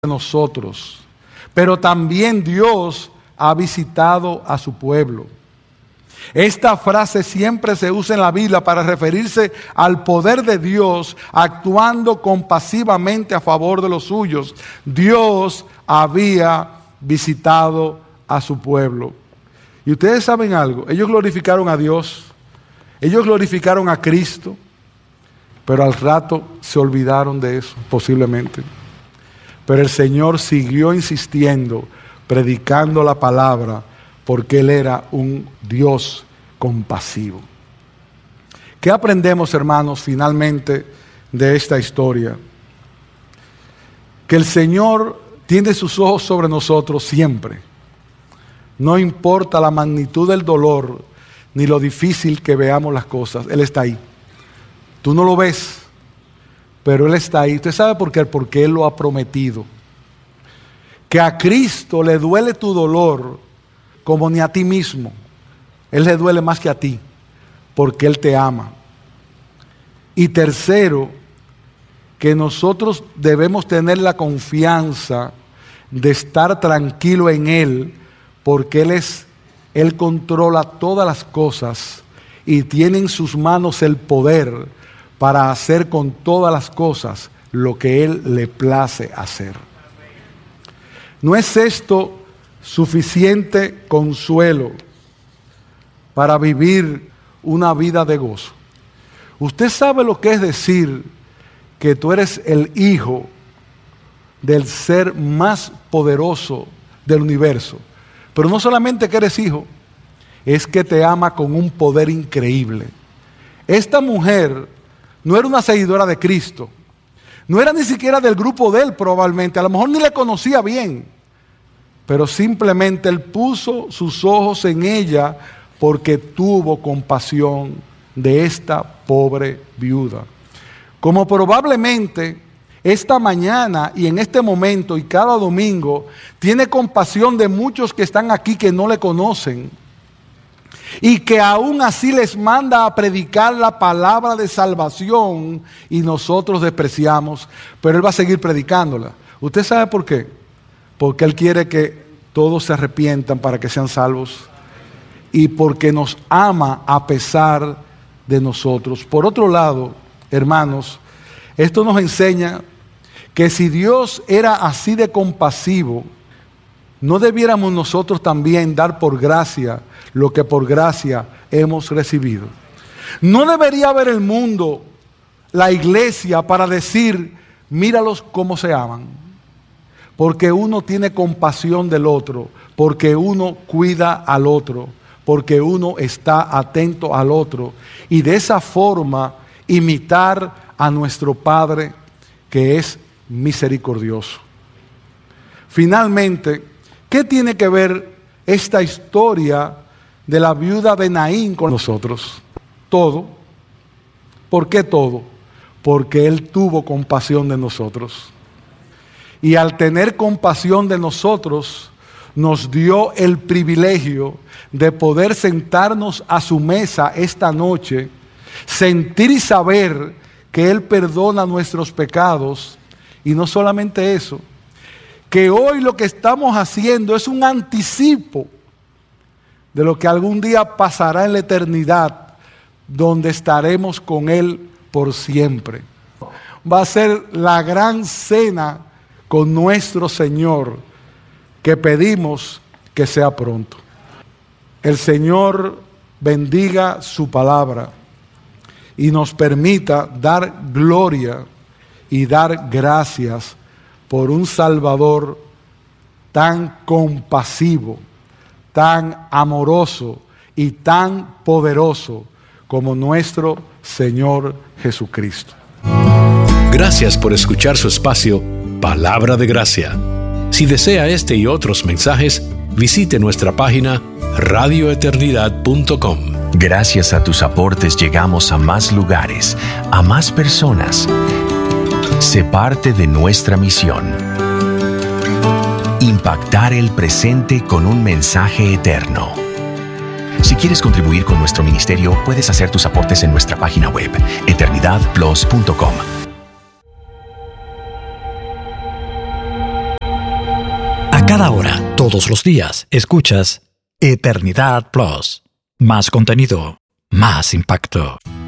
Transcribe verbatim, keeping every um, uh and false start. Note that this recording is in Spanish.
nosotros, pero también Dios ha visitado a su pueblo. Esta frase siempre se usa en la Biblia para referirse al poder de Dios actuando compasivamente a favor de los suyos. Dios había visitado a su pueblo. Y ustedes saben algo, ellos glorificaron a Dios, ellos glorificaron a Cristo, pero al rato se olvidaron de eso, posiblemente. Pero el Señor siguió insistiendo, predicando la palabra, porque Él era un Dios compasivo. ¿Qué aprendemos, hermanos, finalmente de esta historia? Que el Señor tiene sus ojos sobre nosotros siempre. No importa la magnitud del dolor, ni lo difícil que veamos las cosas, Él está ahí. Tú no lo ves, pero Él está ahí. ¿Usted sabe por qué? Porque Él lo ha prometido. Que a Cristo le duele tu dolor como ni a ti mismo. Él le duele más que a ti, porque Él te ama. Y tercero, que nosotros debemos tener la confianza de estar tranquilo en Él, porque Él es, Él controla todas las cosas y tiene en sus manos el poder para hacer con todas las cosas lo que Él le place hacer. ¿No es esto suficiente consuelo para vivir una vida de gozo? Usted sabe lo que es decir que tú eres el hijo del ser más poderoso del universo, pero no solamente que eres hijo, es que te ama con un poder increíble. Esta mujer no era una seguidora de Cristo, no era ni siquiera del grupo de él probablemente, a lo mejor ni le conocía bien, pero simplemente él puso sus ojos en ella porque tuvo compasión de esta pobre viuda. Como probablemente esta mañana y en este momento y cada domingo tiene compasión de muchos que están aquí que no le conocen y que aún así les manda a predicar la palabra de salvación y nosotros despreciamos, pero Él va a seguir predicándola. ¿Usted sabe por qué? Porque Él quiere que todos se arrepientan para que sean salvos y porque nos ama a pesar de nosotros. Por otro lado, hermanos, esto nos enseña que si Dios era así de compasivo, ¿no debiéramos nosotros también dar por gracia lo que por gracia hemos recibido? ¿No debería ver el mundo, la iglesia, para decir, míralos cómo se aman? Porque uno tiene compasión del otro, porque uno cuida al otro, porque uno está atento al otro. Y de esa forma imitar a nuestro Padre que es misericordioso. Finalmente, ¿qué tiene que ver esta historia de la viuda de Naín con nosotros? Todo. ¿Por qué todo? Porque Él tuvo compasión de nosotros. Y al tener compasión de nosotros, nos dio el privilegio de poder sentarnos a su mesa esta noche, sentir y saber que Él perdona nuestros pecados. Y no solamente eso, que hoy lo que estamos haciendo es un anticipo de lo que algún día pasará en la eternidad, donde estaremos con Él por siempre. Va a ser la gran cena con nuestro Señor, que pedimos que sea pronto. El Señor bendiga su palabra y nos permita dar gloria y dar gracias por un Salvador tan compasivo, tan amoroso y tan poderoso como nuestro Señor Jesucristo. Gracias por escuchar su espacio Palabra de Gracia. Si desea este y otros mensajes, visite nuestra página radio eternidad punto com. Gracias a tus aportes llegamos a más lugares, a más personas. Sé parte de nuestra misión. Impactar el presente con un mensaje eterno. Si quieres contribuir con nuestro ministerio, puedes hacer tus aportes en nuestra página web, eternidad plus punto com. A cada hora, todos los días, escuchas Eternidad Plus. Más contenido, más impacto.